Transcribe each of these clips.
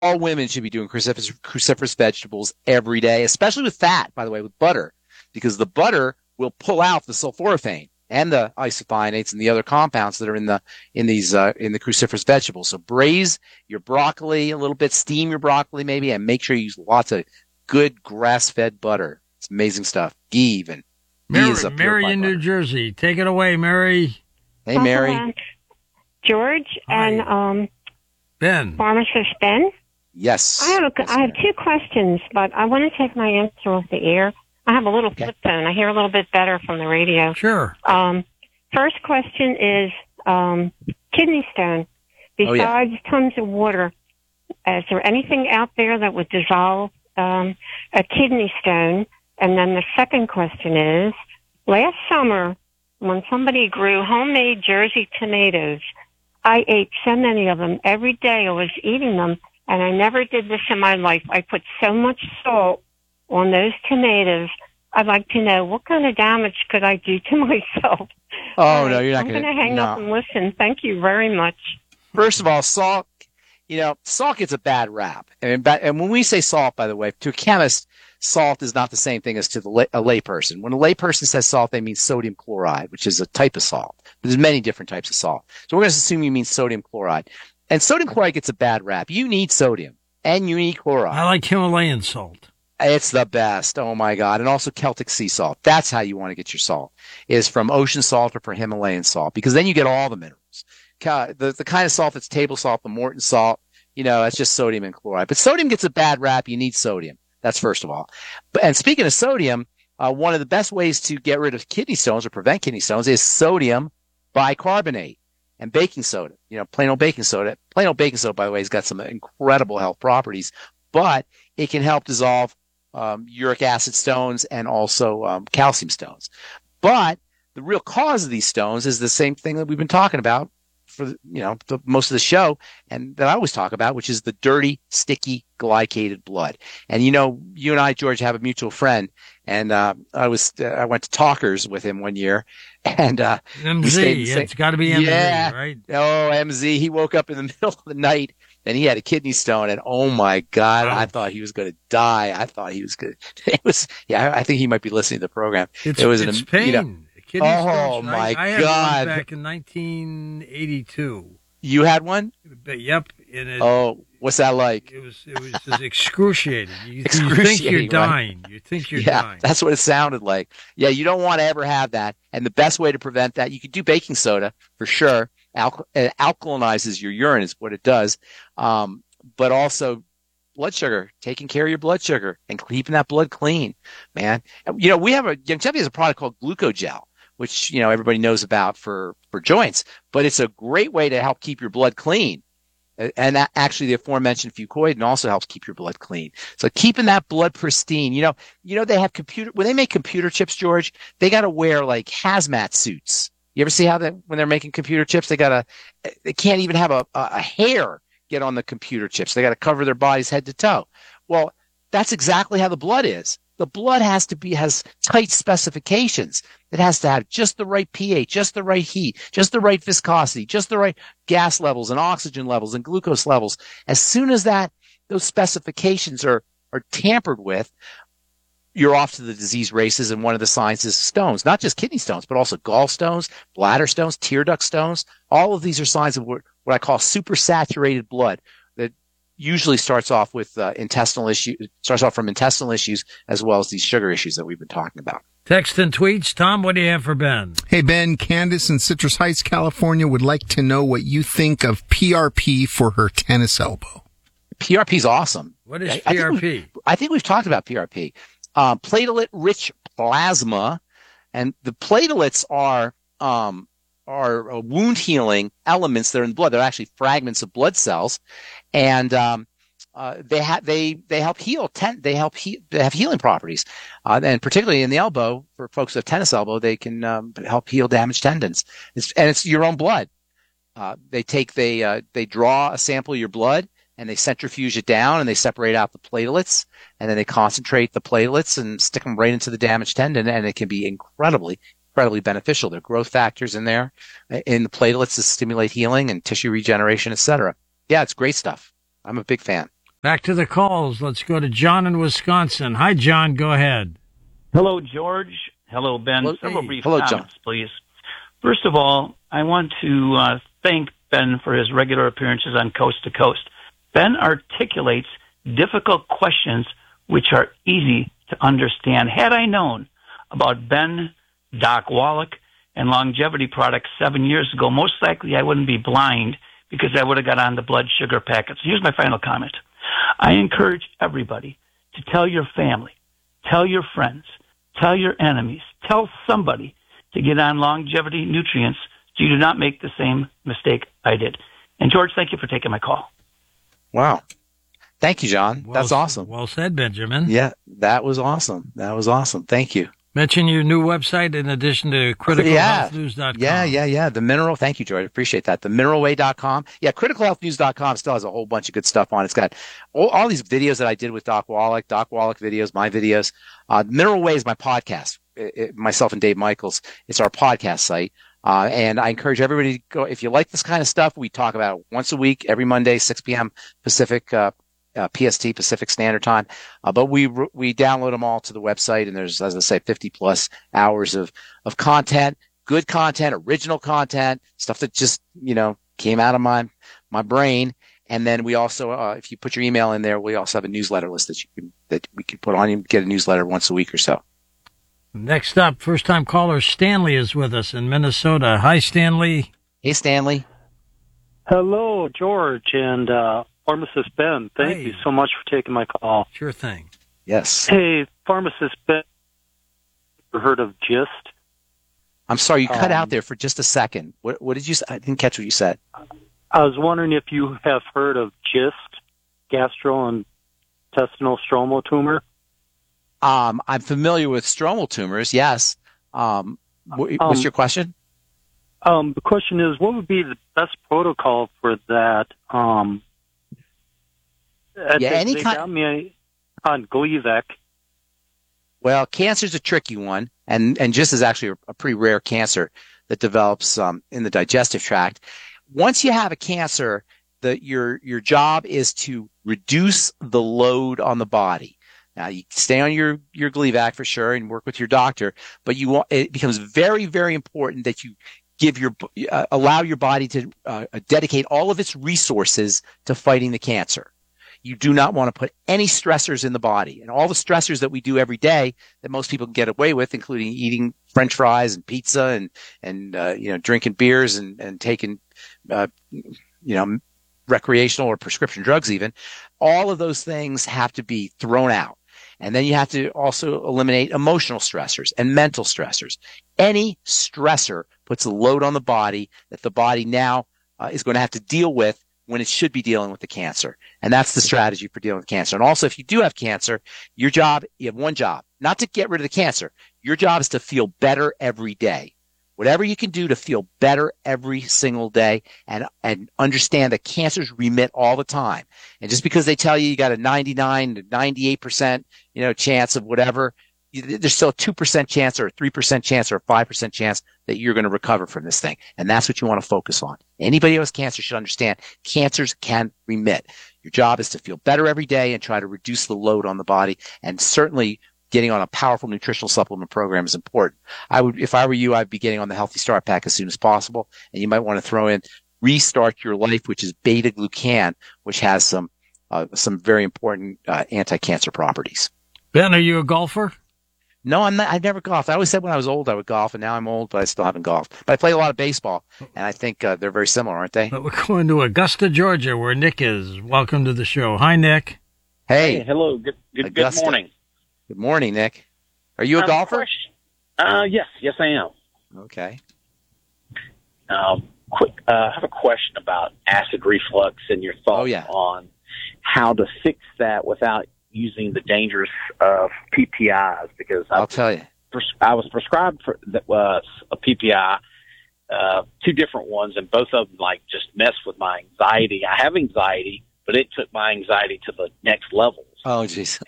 all women should be doing cruciferous vegetables every day, especially with fat, by the way, with butter, because the butter will pull out the sulforaphane and the isothionates and the other compounds that are in the cruciferous vegetables. So braise your broccoli a little bit, steam your broccoli maybe, and make sure you use lots of good grass-fed butter. It's amazing stuff. Ghee even. Mary in New Jersey. Take it away, Mary. Hey, Mary. George. Hi. And Ben. Pharmacist Ben. Yes. I have two questions, but I want to take my answer off the air. I have a little flip phone. I hear a little bit better from the radio. Sure. First question is kidney stone. Besides tons of water, is there anything out there that would dissolve a kidney stone? And then the second question is, last summer, when somebody grew homemade Jersey tomatoes, I ate so many of them. Every day I was eating them, and I never did this in my life. I put so much salt on those tomatoes. I'd like to know, what kind of damage could I do to myself? Oh, no, you're not going to. I'm going to hang up and listen. Thank you very much. First of all, salt, salt gets a bad rap. And when we say salt, by the way, to a chemist, salt is not the same thing as to a layperson. When a layperson says salt, they mean sodium chloride, which is a type of salt. There's many different types of salt. So we're going to assume you mean sodium chloride. And sodium chloride gets a bad rap. You need sodium, and you need chloride. I like Himalayan salt. It's the best. Oh, my God. And also Celtic sea salt. That's how you want to get your salt, is from ocean salt or from Himalayan salt, because then you get all the minerals. The kind of salt that's table salt, the Morton salt, that's just sodium and chloride. But sodium gets a bad rap. You need sodium. That's first of all. And speaking of sodium, one of the best ways to get rid of kidney stones or prevent kidney stones is sodium bicarbonate and baking soda. Plain old baking soda. Plain old baking soda, by the way, has got some incredible health properties, but it can help dissolve uric acid stones and also calcium stones. But the real cause of these stones is the same thing that we've been talking about for most of the show, and that I always talk about, which is the dirty, sticky, glycated blood. And you and I, George, have a mutual friend, and I went to Talkers with him one year, and MZ, it's got to be MZ, right? Oh, MZ. He woke up in the middle of the night and he had a kidney stone, and oh my God, I thought he was going to die. I thought he was good. I think he might be listening to the program. It's pain. Oh my I had God! one back in 1982. You had one? Yep. What's that like? It was just excruciating. You think you're dying. Right? You think you're dying. That's what it sounded like. Yeah, you don't want to ever have that. And the best way to prevent that, you could do baking soda for sure. It alkalinizes your urine is what it does. But also blood sugar, taking care of your blood sugar and keeping that blood clean, man. We have Youngevity has a product called Glucogel, which, everybody knows about for joints, but it's a great way to help keep your blood clean. And that, actually, the aforementioned fucoidan also helps keep your blood clean. So keeping that blood pristine, they have when they make computer chips, George, they got to wear like hazmat suits. You ever see how when they're making computer chips, they can't even have a hair get on the computer chips. They got to cover their bodies head to toe. Well, that's exactly how the blood is. The blood has tight specifications. It has to have just the right pH, just the right heat, just the right viscosity, just the right gas levels and oxygen levels and glucose levels. As soon as those specifications are tampered with, you're off to the disease races. And one of the signs is stones, not just kidney stones, but also gallstones, bladder stones, tear duct stones. All of these are signs of what I call supersaturated blood. Usually starts off with intestinal issues, starts off from intestinal issues as well as these sugar issues that we've been talking about. Text and tweets. Tom, what do you have for Ben? Hey, Ben, Candace in Citrus Heights, California would like to know what you think of PRP for her tennis elbow. PRP is awesome. What is PRP? I think we've talked about PRP. Platelet-rich plasma, and the platelets are wound healing elements that are in the blood. They're actually fragments of blood cells, and they help heal. They have healing properties, and particularly in the elbow for folks with tennis elbow, they can help heal damaged tendons. It's your own blood. They draw a sample of your blood and they centrifuge it down and they separate out the platelets, and then they concentrate the platelets and stick them right into the damaged tendon, and it can be incredibly beneficial. There are growth factors in there in the platelets to stimulate healing and tissue regeneration, etc. Yeah, it's great stuff. I'm a big fan. Back to the calls. Let's go to John in Wisconsin. Hi, John. Go ahead. Hello, George. Hello, Ben. Hello, Several brief Hello, comments, John. please. First of all, I want to thank Ben for his regular appearances on Coast to Coast. Ben articulates difficult questions which are easy to understand. Had I known about Ben, Doc Wallach, and longevity products 7 years ago, most likely I wouldn't be blind because I would have got on the blood sugar packets. Here's my final comment. I encourage everybody to tell your family, tell your friends, tell your enemies, tell somebody to get on longevity nutrients so you do not make the same mistake I did. And George, thank you for taking my call. Wow. Thank you, John. Well, That's awesome. Well said, Benjamin. Yeah, that was awesome. That was awesome. Thank you. Mention your new website in addition to criticalhealthnews.com. Yeah. The mineral. Thank you, George. Appreciate that. The mineralway.com. Yeah, criticalhealthnews.com still has a whole bunch of good stuff on it. It's got all these videos that I did with Doc Wallach videos, my videos. Mineral Way is my podcast. Myself and Dave Michaels. It's our podcast site. And I encourage everybody to go. If you like this kind of stuff, we talk about it once a week, every Monday, 6 p.m. Pacific, PST, Pacific Standard Time. But we download them all to the website, and there's, as I say, 50 plus hours of content, good content, original content, stuff that just, came out of my brain. And then we also, if you put your email in there, we also have a newsletter list that we can put on. You get a newsletter once a week or so. Next up, first-time caller Stanley is with us in Minnesota. Hi, Stanley. Hey, Stanley. Hello, George and Pharmacist Ben. Thank you so much for taking my call. Sure thing. Yes. Hey, Pharmacist Ben, ever heard of GIST? I'm sorry, you cut out there for just a second. What did you say? I didn't catch what you said. I was wondering if you have heard of GIST, gastrointestinal stromal tumor. I'm familiar with stromal tumors, yes. What's your question? The question is, what would be the best protocol for that? They got me on Gleevec. Well, cancer's a tricky one, and GIST is actually a pretty rare cancer that develops in the digestive tract. Once you have a cancer, your job is to reduce the load on the body. Now, you stay on your Gleevec for sure and work with your doctor, but it becomes very, very important that you allow your body to dedicate all of its resources to fighting the cancer. You do not want to put any stressors in the body, and all the stressors that we do every day that most people can get away with, including eating French fries and pizza and drinking beers and taking recreational or prescription drugs even. All of those things have to be thrown out. And then you have to also eliminate emotional stressors and mental stressors. Any stressor puts a load on the body that the body now is going to have to deal with when it should be dealing with the cancer. And that's the strategy for dealing with cancer. And also, if you do have cancer, you have one job, not to get rid of the cancer. Your job is to feel better every day. Whatever you can do to feel better every single day and understand that cancers remit all the time. And just because they tell you got a 99 to 98%, chance of whatever, there's still a 2% chance or a 3% chance or a 5% chance that you're going to recover from this thing. And that's what you want to focus on. Anybody who has cancer should understand cancers can remit. Your job is to feel better every day and try to reduce the load on the body. And certainly getting on a powerful nutritional supplement program is important. If I were you, I'd be getting on the Healthy Start Pack as soon as possible. And you might want to throw in Restart Your Life, which is beta-glucan, which has some very important anti-cancer properties. Ben, are you a golfer? No, I'm not. I've never golfed. I always said when I was old I would golf, and now I'm old, but I still haven't golfed. But I play a lot of baseball, and I think they're very similar, aren't they? But we're going to Augusta, Georgia, where Nick is. Welcome to the show. Hi, Nick. Hey. Hello. Good morning. Good morning, Nick. Are you a golfer? Yes, I am. Okay. I have a question about acid reflux and your thoughts on how to fix that without using the dangers of PPIs, because I'll tell you, I was prescribed for a PPI, two different ones, and both of them just mess with my anxiety. I have anxiety, but it took my anxiety to the next level. Oh, jeez.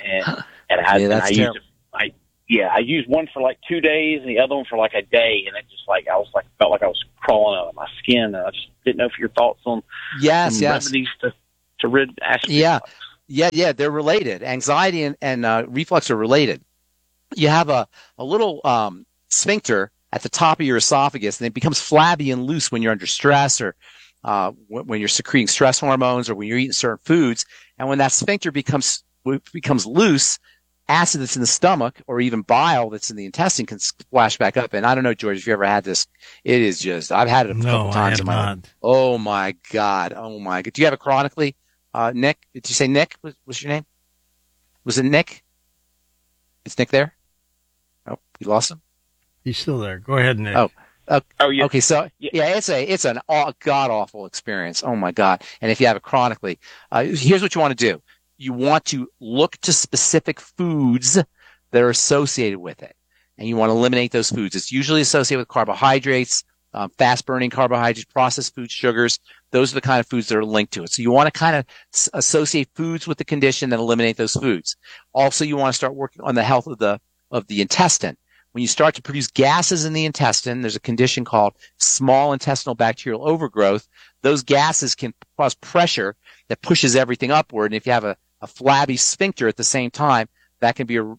I used one for 2 days and the other one for a day, and it just felt like I was crawling out of my skin. And I just didn't know if your thoughts on remedies to rid acid reflux. Yeah, they're related. Anxiety and reflux are related. You have a little sphincter at the top of your esophagus, and it becomes flabby and loose when you're under stress or when you're secreting stress hormones or when you're eating certain foods. And when that sphincter becomes loose, acid that's in the stomach or even bile that's in the intestine can splash back up. And I don't know, George, if you ever had this. It is just, I've had it a couple times in my life. Oh my God. Do you have it chronically? Nick, did you say Nick? What's your name? Was it Nick? Is Nick there? Oh, you lost him? He's still there. Go ahead, Nick. Oh, yeah. Okay. So yeah, it's an god awful experience. Oh my God. And if you have it chronically, here's what you want to do. You want to look to specific foods that are associated with it, and you want to eliminate those foods. It's usually associated with carbohydrates, fast-burning carbohydrates, processed foods, sugars. Those are the kind of foods that are linked to it. So you want to kind of associate foods with the condition and eliminate those foods. Also, you want to start working on the health of the intestine. When you start to produce gases in the intestine, there's a condition called small intestinal bacterial overgrowth. Those gases can cause pressure that pushes everything upward. And if you have a flabby sphincter at the same time, that can be a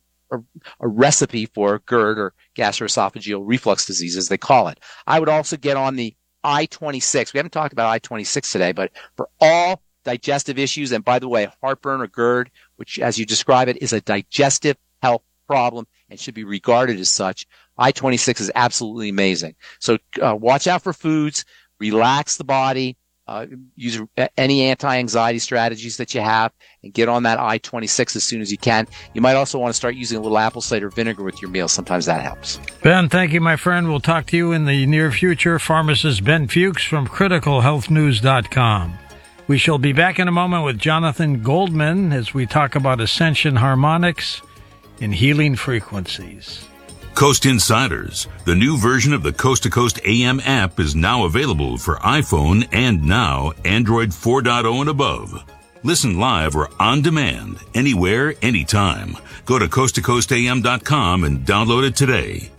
recipe for GERD or gastroesophageal reflux disease, as they call it. I would also get on the I-26. We haven't talked about I-26 today, but for all digestive issues, and by the way, heartburn or GERD, which as you describe it, is a digestive health problem and should be regarded as such, I-26 is absolutely amazing. So watch out for foods, relax the body, use any anti-anxiety strategies that you have, and get on that I-26 as soon as you can. You might also want to start using a little apple cider vinegar with your meals. Sometimes that helps. Ben, thank you, my friend. We'll talk to you in the near future. Pharmacist Ben Fuchs from criticalhealthnews.com. We shall be back in a moment with Jonathan Goldman as we talk about Ascension Harmonics and healing frequencies. Coast Insiders, the new version of the Coast to Coast AM app, is now available for iPhone and now Android 4.0 and above. Listen live or on demand, anywhere, anytime. Go to coasttocoastam.com and download it today.